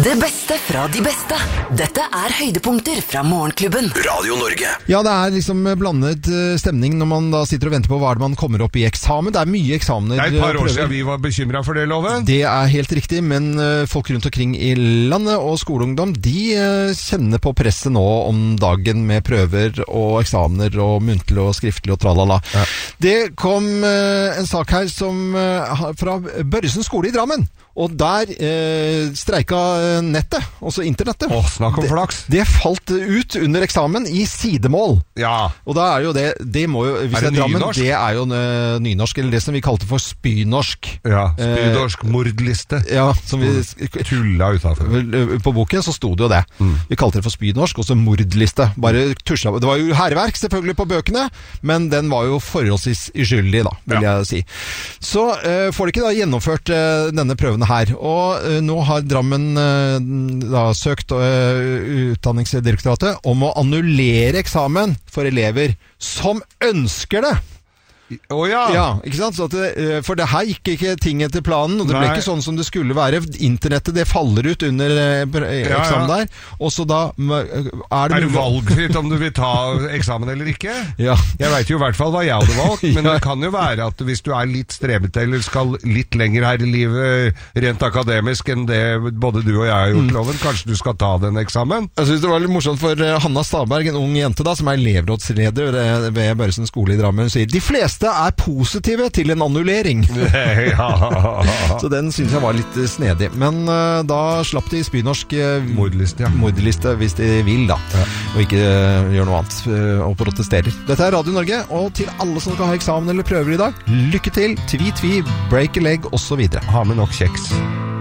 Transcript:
Det beste fra de beste. Dette høydepunkter fra Morgenklubben. Radio Norge. Ja, det liksom blandet stemning når man da sitter og venter på hva man kommer opp i eksamen. Det mye eksamener. Det et par år siden vi var bekymret for det, Loven. Det helt riktig, men folk rundt omkring i landet og skoleungdom, de kjenner på presset nå om dagen med prøver og eksamener og muntlig og skriftlig og tralala. Ja. Det kom en sak her fra Børresen skole i Drammen. Og der streika nettet, altså internettet. Snakk om flaks. Det falt ut under eksamen i sidemål. Ja. Og da jo det må jo, hvis det Drammen, det jo nynorsk, eller det som vi kalte for spynorsk. Ja, spynorsk mordliste. Ja, som vi tulla utenfor. På boken så sto det jo det. Vi kalte det for spynorsk, og så mordliste. Bare tusja. Det var jo herreverk selvfølgelig på bøkene, men den var jo forholdsvis uskyldig da, vil jeg si. Så får de ikke da gjennomført denne prøven her, og nå har Drammen da søkt Utdanningsdirektoratet om å annullere eksamen for elever som ønsker det. Ja, ikke sant? Så for det her gikk ikke ting etter planen, og det ble ikke sånn som det skulle være. Internettet, det faller ut under eksamen der, og så da det valgfritt om du vil ta eksamen eller ikke? Ja. Jeg vet jo i hvert fall hva jeg hadde valgt, men det kan jo være at hvis du litt strevete eller skal litt lenger her i livet, rent akademisk enn det både du og jeg har gjort, Loven, kanskje du skal ta den eksamen? Jeg synes det var litt morsomt for Hanna Staberg, en ung jente da, som elevrådsleder ved Børresen skole i Drammen, sier de fleste positive til en annullering. Så den synes jeg var litt snedig. Men da slapp de spynorsk mordliste hvis de vil da. Og ikke gjør noe annet og protesterer. Dette Radio Norge, og til alle som skal ha eksamen eller prøver i dag, lykke til, tvi, break a leg og så videre. Ha med nok kjeks.